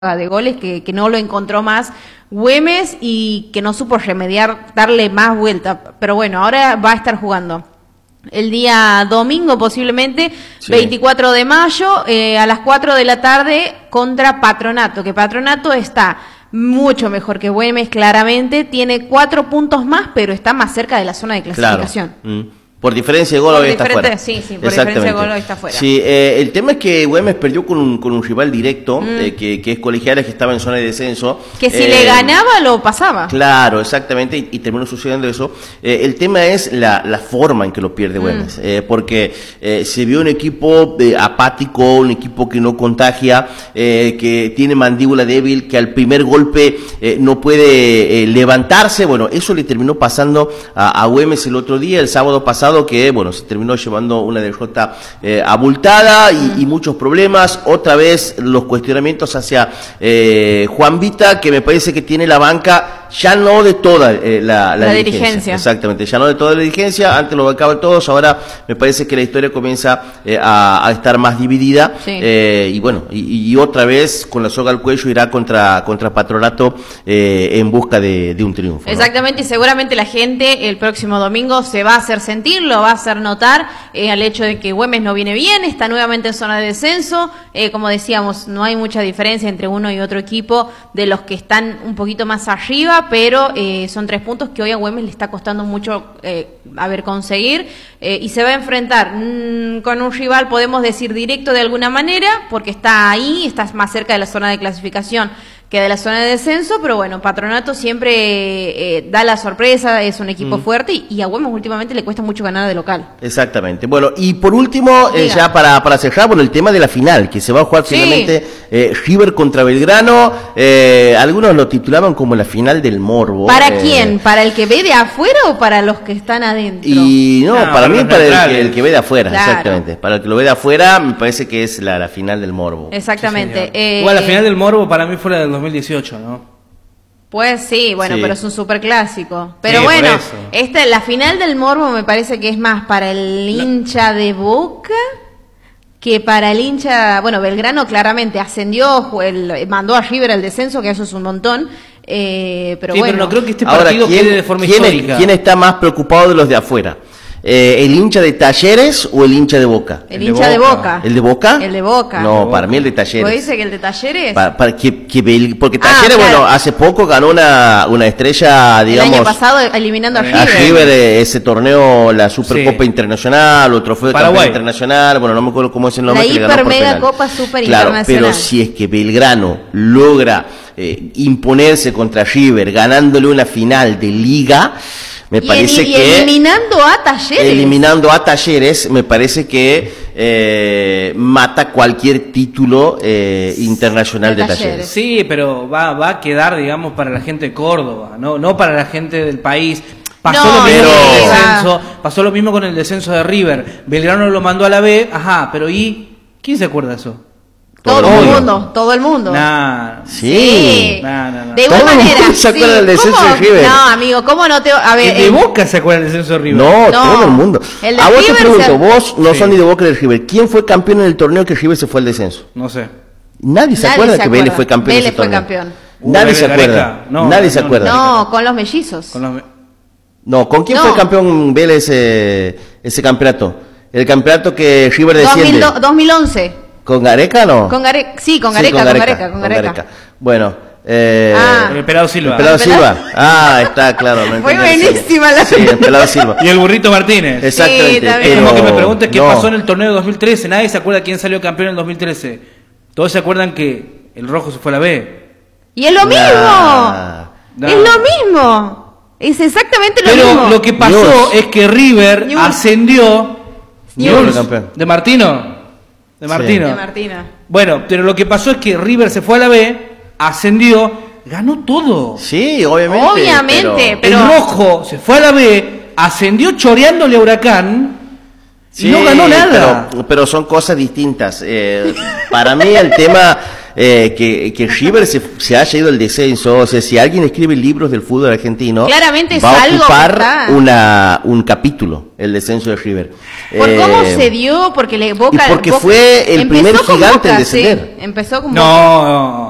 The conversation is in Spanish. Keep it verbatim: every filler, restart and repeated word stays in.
de goles que, que no lo encontró más Güemes y que no supo remediar, darle más vuelta. Pero bueno, ahora va a estar jugando el día domingo posiblemente, sí. veinticuatro de mayo, eh, a las cuatro de la tarde contra Patronato, que Patronato está mucho mejor que Güemes, claramente, tiene cuatro puntos más, pero está más cerca de la zona de clasificación. Claro. Mm. Por diferencia de gol hoy está fuera. Sí, sí, por diferencia de gol hoy está fuera. Sí, eh, el tema es que Güemes perdió con un, con un rival directo, mm. eh, que, que es Colegiales, que estaba en zona de descenso. Que si eh, le ganaba, lo pasaba. Claro, exactamente, y, y terminó sucediendo eso. Eh, el tema es la, la forma en que lo pierde Güemes, mm. eh, porque eh, se vio un equipo eh, apático, un equipo que no contagia, eh, que tiene mandíbula débil, que al primer golpe eh, no puede eh, levantarse. Bueno, eso le terminó pasando a, a Güemes el otro día, el sábado pasado, que bueno, se terminó llevando una derrota eh, abultada y, mm. y muchos problemas. Otra vez los cuestionamientos hacia eh, Juan Vita, que me parece que tiene la banca ya no de toda eh, la, la, la dirigencia. dirigencia. Exactamente, ya no de toda la dirigencia, antes lo bancaban todos, ahora me parece que la historia comienza eh, a, a estar más dividida, sí. eh, y bueno, y, y otra vez con la soga al cuello irá contra, contra Patronato eh, en busca de, de un triunfo. Exactamente, ¿no? Y seguramente la gente el próximo domingo se va a hacer sentir, lo va a hacer notar eh, al hecho de que Güemes no viene bien, está nuevamente en zona de descenso, eh, como decíamos, no hay mucha diferencia entre uno y otro equipo de los que están un poquito más arriba, pero eh, son tres puntos que hoy a Güemes le está costando mucho eh, a ver conseguir, eh, y se va a enfrentar mmm, con un rival, podemos decir directo de alguna manera, porque está ahí, está más cerca de la zona de clasificación que de la zona de descenso, pero bueno, Patronato siempre eh, da la sorpresa, es un equipo mm. fuerte, y, y a Güemes últimamente le cuesta mucho ganar de local. Exactamente. Bueno, y por último, eh, ya para, para cerrar, bueno, el tema de la final, que se va a jugar sí. finalmente eh, River contra Belgrano, eh, algunos lo titulaban como la final del morbo. ¿Para eh, quién? ¿Para el que ve de afuera o para los que están adentro? Y no, no para mí para el que, el que ve de afuera, claro. exactamente. Para el que lo ve de afuera, me parece que es la, la final del morbo. Exactamente. Sí, eh, Igual la final del morbo para mí fue la del dos mil dieciocho, ¿no? Pues sí, bueno, sí. pero es un superclásico. Pero sí, bueno, esta, la final del morbo me parece que es más para el hincha de Boca que para el hincha, bueno, Belgrano claramente ascendió, el, mandó a River al descenso, que eso es un montón, eh, pero sí, bueno. Pero no creo que este partido Ahora, ¿quién, quede de forma ¿quién, histórica? ¿Quién está más preocupado de los de afuera? Eh, ¿El hincha de Talleres o el hincha de Boca? El, el hincha de Boca. de Boca. ¿El de Boca? El de Boca. No, de Boca. Para mí el de Talleres. ¿Vos dice que el de Talleres? Para, para que, que, porque Talleres, ah, claro. bueno, hace poco ganó una, una estrella, digamos. El año pasado eliminando a River. A River, ese torneo, la Supercopa sí. Internacional, o Trofeo de Campeón Internacional, bueno, no me acuerdo cómo es el nombre. La Hiper Mega Copa Super claro, Internacional. Pero si es que Belgrano logra eh, imponerse contra River, ganándole una final de Liga, me y parece el, y que eliminando a Talleres eliminando a Talleres me parece que eh, mata cualquier título eh, internacional de, de Talleres. Talleres. Sí, pero va va a quedar, digamos, para la gente de Córdoba, no no para la gente del país. Pasó no, lo mismo pero... con el descenso, pasó lo mismo con el descenso de River. Belgrano lo mandó a la B, ajá, pero ¿y quién se acuerda de eso? Todo, todo el mundo, mundo, todo el mundo. Nah. Sí. sí. Nah, nah, nah. De igual manera. ¿Se acuerda del sí. descenso de River? No, amigo, ¿cómo no te.? A ver. ¿El de Boca se acuerda del descenso de River? No, no, todo el mundo. El de a vos River te pregunto, se... vos no sí. sos ni de Boca ni de River. ¿Quién fue campeón en el torneo que River se fue al descenso? No sé. Nadie se Nadie acuerda se que acuerda. Vélez fue campeón Vélez en ese fue torneo. campeón. Uh, Nadie se Gareca. acuerda. No, Nadie no, se acuerda. No, con los mellizos. Con los... No, ¿con quién no. fue campeón Vélez ese, ese campeonato? El campeonato que River desciende. dos mil once. ¿Con Gareca no? Con Gareca, sí, con Gareca, sí, con Gareca, con Gareca, con Gareca. Con Gareca. Bueno, eh, ah. el Pelado Silva. El Pelado Silva. Ah, está claro. No Fue buenísima la Sí, el Pelado Silva. Y el Burrito Martínez. Exactamente. Sí, es como que me preguntes qué no. pasó en el torneo de dos mil trece. Nadie se acuerda quién salió campeón en el dos mil trece. Todos se acuerdan que el Rojo se fue a la B. Y es lo mismo. Nah. Nah. Es lo mismo. Es exactamente lo Pero mismo. Pero lo que pasó News. es que River News. ascendió. News. News. De Martino. De Martino. Sí. De Martino. Bueno, pero lo que pasó es que River se fue a la B, ascendió, ganó todo. Sí, obviamente. Obviamente, pero... pero... El Rojo se fue a la B, ascendió choreándole a Huracán sí, y no ganó nada. Pero, pero son cosas distintas. Eh, para mí el tema eh, que, que River se, se haya ido al descenso, o sea, si alguien escribe libros del fútbol argentino, claramente es va a algo ocupar una, un capítulo, el descenso de River. Por eh, cómo se dio, porque le Boca... y porque Boca, fue el primer gigante Boca, en descender. Sí, empezó con no, Boca. no.